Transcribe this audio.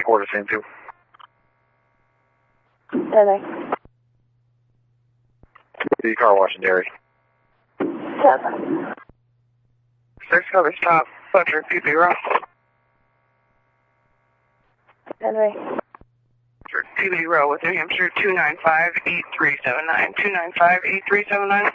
quarter, same two. Henry. The car wash and dairy. 7. 6 cover stop, Butcher, PP Row. Henry. PB Row with New Hampshire 295-8379. 295-8379.